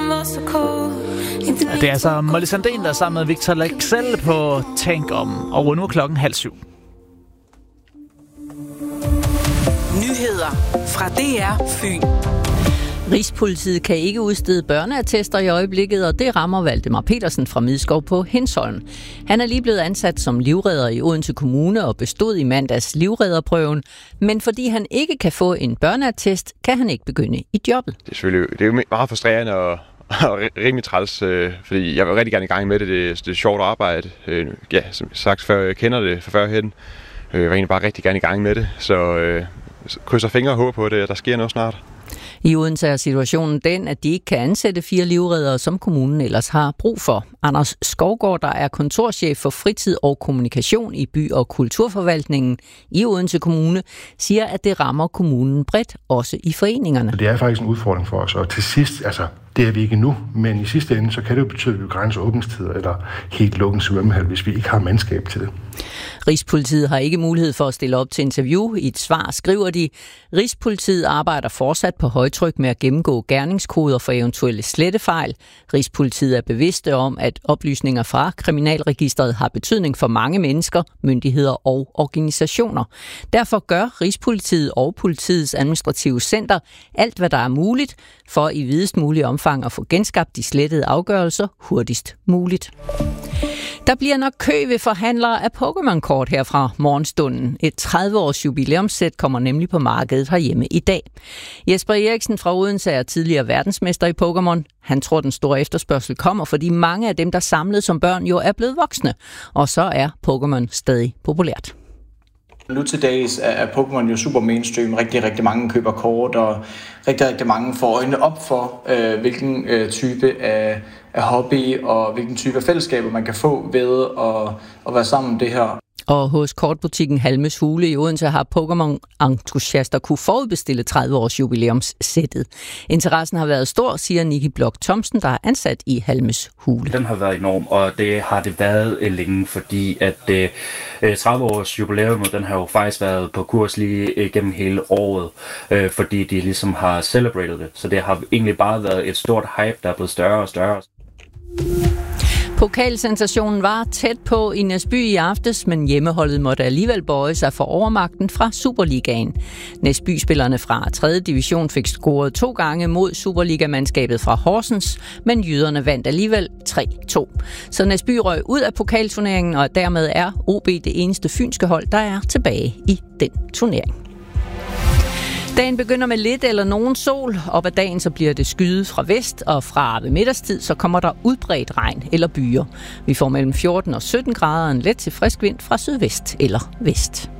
Det er altså Molly Sandén, der er sammen med Victor Laxell på Tank Om. Og nu er klokken 6:30. Nyheder fra DR Fyn. Rigspolitiet kan ikke udstede børneattester i øjeblikket, og det rammer Valdemar Petersen fra Midskov på Hindsholm. Han er lige blevet ansat som livredder i Odense Kommune og bestod i mandags livredderprøven, men fordi han ikke kan få en børneattest, kan han ikke begynde i jobbet. Det er jo meget frustrerende og rimelig træls, fordi jeg vil rigtig gerne i gang med det. Det er sjovt arbejde. Som sagt før, jeg kender det fra førhen. Jeg vil egentlig bare rigtig gerne i gang med det, så krydser fingre og håber på det, at der sker noget snart. I Odense er situationen den, at de ikke kan ansætte 4 livreddere, som kommunen ellers har brug for. Anders Skovgaard, der er kontorchef for fritid og kommunikation i by- og kulturforvaltningen i Odense Kommune, siger, at det rammer kommunen bredt, også i foreningerne. Det er faktisk en udfordring for os, og til sidst, det er vi ikke endnu, men i sidste ende, så kan det jo betyde, at vi begrænser åbningstider eller helt lukke en svømmehal, hvis vi ikke har mandskab til det. Rigspolitiet har ikke mulighed for at stille op til interview. I et svar skriver de, Rigspolitiet arbejder fortsat på højtryk med at gennemgå gerningskoder for eventuelle slettefejl. Rigspolitiet er bevidste om, at oplysninger fra Kriminalregisteret har betydning for mange mennesker, myndigheder og organisationer. Derfor gør Rigspolitiet og Politiets Administrative Center alt, hvad der er muligt, for i videst mulig omfang at få genskabt de slettede afgørelser hurtigst muligt. Der bliver nok kø ved forhandlere af Pokémon-kort her fra morgenstunden. Et 30-års jubilæumssæt kommer nemlig på markedet herhjemme i dag. Jesper Eriksen fra Odense er tidligere verdensmester i Pokémon. Han tror, den store efterspørgsel kommer, fordi mange af dem, der samlede som børn, jo er blevet voksne. Og så er Pokémon stadig populært. Nu til dags er Pokémon jo super mainstream. Rigtig mange køber kort, og rigtig mange får øjnene op for, hvilken type af hobby og hvilken type af fællesskaber man kan få ved at være sammen om det her. Og hos kortbutikken Halmes Hule i Odense har Pokémon-entusiaster kunne forudbestille 30-års jubilæumssættet. Interessen har været stor, siger Nicky Blok Thomsen, der er ansat i Halmes Hule. Den har været enorm, og det har det været længe, fordi at 30-års jubilæum, den har jo faktisk været på kurs lige gennem hele året, fordi de ligesom har celebrated det. Så det har egentlig bare været et stort hype, der er blevet større og større. Pokalsensationen var tæt på i Næsby i aftes, men hjemmeholdet måtte alligevel bøje sig for overmagten fra Superligaen. Næsby-spillerne fra 3. division fik scoret 2 gange mod Superliga-mandskabet fra Horsens, men jyderne vandt alligevel 3-2. Så Næsby røg ud af pokalturneringen, og dermed er OB det eneste fynske hold, der er tilbage i den turnering. Dagen begynder med lidt eller nogen sol. Op ad dagen så bliver det skyet fra vest, og fra ved middagstid så kommer der udbredt regn eller byer. Vi får mellem 14 og 17 grader en let til frisk vind fra sydvest eller vest.